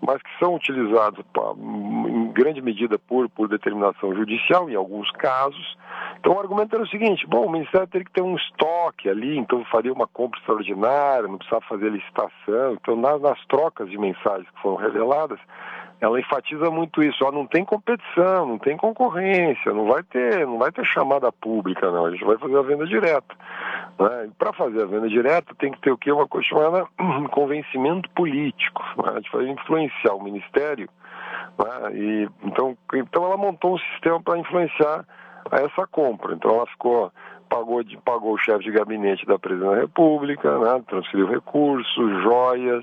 mas que são utilizados em grande medida por determinação judicial, em alguns casos. Então o argumento era o seguinte: bom, o Ministério teria que ter um estoque ali, então faria uma compra extraordinária, não precisava fazer licitação. Então nas trocas de mensagens que foram reveladas, ela enfatiza muito isso: não tem competição, não tem concorrência, não vai ter chamada pública, não, a gente vai fazer a venda direta. Né? Para fazer a venda direta tem que ter o quê? Uma coisa chamada convencimento político. Né? A gente vai influenciar o Ministério, né? Então ela montou um sistema para influenciar essa compra. Então ela pagou o chefe de gabinete da Presidência da República, né? Transferiu recursos, joias,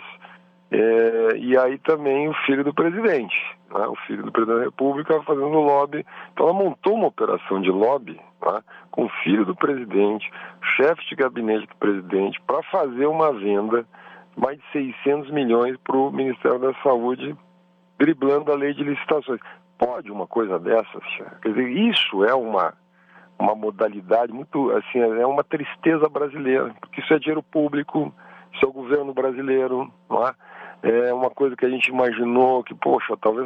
e aí também o filho do presidente, né? O filho do presidente da República fazendo lobby. Então ela montou uma operação de lobby, né? Com o filho do presidente, chefe de gabinete do presidente, para fazer uma venda de mais de 600 milhões para o Ministério da Saúde, driblando a lei de licitações. Pode uma coisa dessas? Quer dizer, isso é uma modalidade muito, assim, é uma tristeza brasileira, porque isso é dinheiro público, isso é o governo brasileiro, não é? É uma coisa que a gente imaginou que, poxa, talvez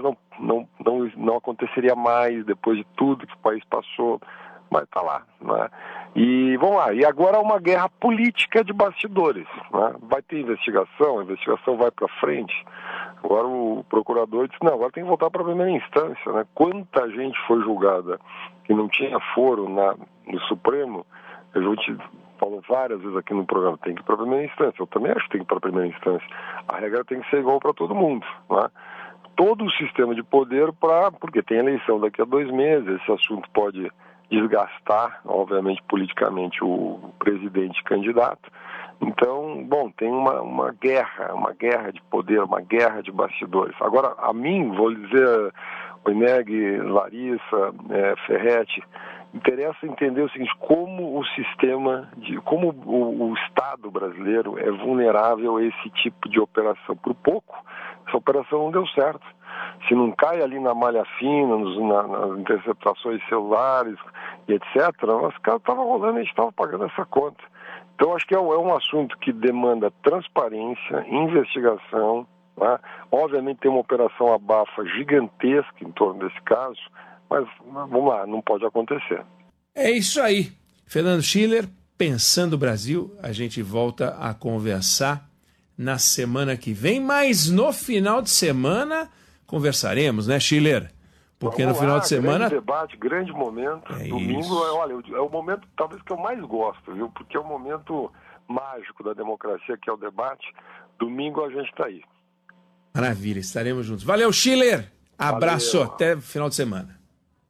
não aconteceria mais depois de tudo que o país passou, mas está lá, né? E vamos lá, e agora há uma guerra política de bastidores, né? Vai ter investigação, a investigação vai para frente. Agora o procurador disse: não, agora tem que voltar para a primeira instância, né? Quanta gente foi julgada que não tinha foro no Supremo, a gente falou várias vezes aqui no programa, tem que ir para a primeira instância. Eu também acho que tem que ir para a primeira instância. A regra tem que ser igual para todo mundo, né? Todo o sistema de poder, porque tem eleição daqui a 2 meses, esse assunto pode desgastar, obviamente, politicamente o presidente candidato. Então, bom, tem uma guerra de poder, uma guerra de bastidores. Agora, a mim, vou dizer, Oineg, Larissa, Ferretti, interessa entender o seguinte: como o sistema, como o Estado brasileiro é vulnerável a esse tipo de operação. Por pouco, essa operação não deu certo. Se não cai ali na malha fina, nas interceptações celulares e etc., os caras estavam rolando e a gente estava pagando essa conta. Então, acho que é um assunto que demanda transparência, investigação, né? Obviamente tem uma operação abafa gigantesca em torno desse caso, mas vamos lá, não pode acontecer. É isso aí. Fernando Schiller, Pensando o Brasil, a gente volta a conversar na semana que vem, mas no final de semana conversaremos, né, Schiller? Porque no final de semana... Grande debate, grande momento. Domingo, olha, é o momento talvez que eu mais gosto, viu? Porque é o momento mágico da democracia, que é o debate. Domingo a gente está aí. Maravilha, estaremos juntos. Valeu, Schiller! Abraço, valeu. Até final de semana.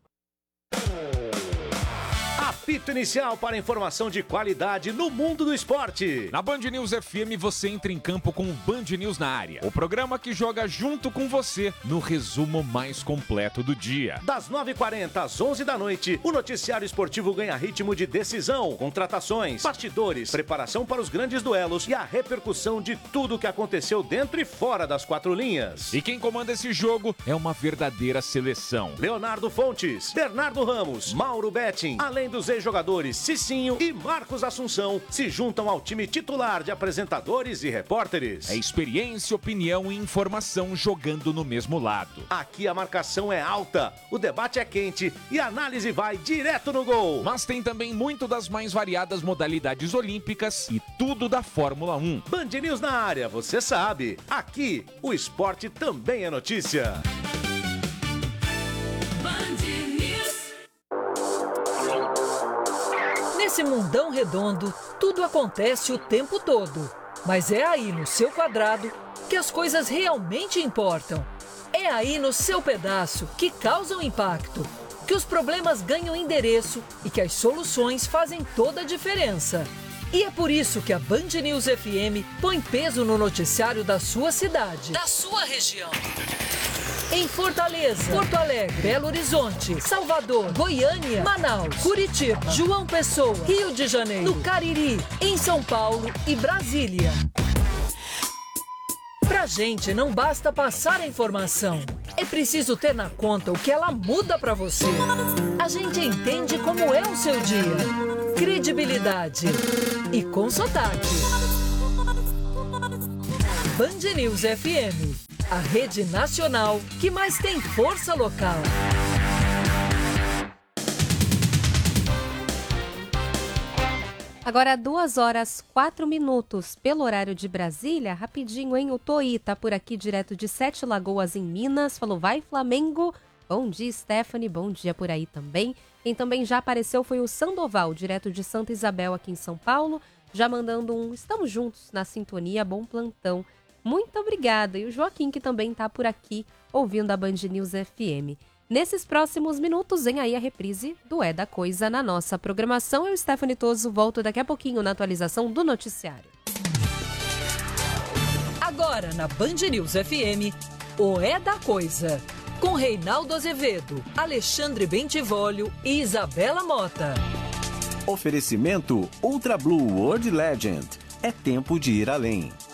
Apito inicial para informação de qualidade no mundo do esporte. Na Band News FM você entra em campo com o Band News na área. O programa que joga junto com você no resumo mais completo do dia. Das 9h40 às 11 da noite, o noticiário esportivo ganha ritmo de decisão, contratações, bastidores, preparação para os grandes duelos e a repercussão de tudo o que aconteceu dentro e fora das 4 linhas. E quem comanda esse jogo é uma verdadeira seleção. Leonardo Fontes, Bernardo Ramos, Mauro Betting, além dos ex-jogadores Cicinho e Marcos Assunção, se juntam ao time titular de apresentadores e repórteres. É experiência, opinião e informação jogando no mesmo lado. Aqui a marcação é alta, o debate é quente e a análise vai direto no gol. Mas tem também muito das mais variadas modalidades olímpicas e tudo da Fórmula 1. Band News na área, você sabe. Aqui, o esporte também é notícia. Nesse mundão redondo, tudo acontece o tempo todo. Mas é aí no seu quadrado que as coisas realmente importam. É aí no seu pedaço que causam impacto, que os problemas ganham endereço e que as soluções fazem toda a diferença. E é por isso que a Band News FM põe peso no noticiário da sua cidade, da sua região. Em Fortaleza, Porto Alegre, Belo Horizonte, Salvador, Goiânia, Manaus, Curitiba, João Pessoa, Rio de Janeiro, no Cariri, em São Paulo e Brasília. Pra gente não basta passar a informação, é preciso ter na conta o que ela muda pra você. A gente entende como é o seu dia. Credibilidade e com sotaque. Band News FM. a rede nacional que mais tem força local. Agora 2h04 pelo horário de Brasília. Rapidinho, hein? O Toí tá por aqui direto de Sete Lagoas, em Minas. Falou, vai Flamengo. Bom dia, Stephanie. Bom dia por aí também. Quem também já apareceu foi o Sandoval, direto de Santa Isabel, aqui em São Paulo. Já mandando um estamos juntos na sintonia, bom plantão. Muito obrigada. E o Joaquim, que também tá por aqui ouvindo a Band News FM. Nesses próximos minutos, vem aí a reprise do É da Coisa na nossa programação. Eu, Stephanie Toso, volto daqui a pouquinho na atualização do noticiário. Agora na Band News FM, o É da Coisa. Com Reinaldo Azevedo, Alexandre Bentivolio e Isabela Mota. Oferecimento Ultra Blue World Legend. É tempo de ir além.